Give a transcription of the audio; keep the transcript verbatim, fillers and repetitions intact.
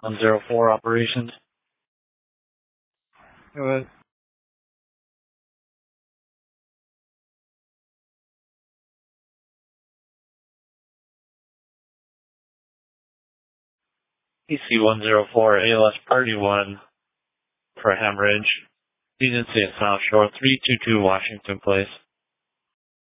one zero four operations. Go ahead. E C one zero four, A L S Party one for Hemorrhage. Agency at South Shore three two two Washington Place.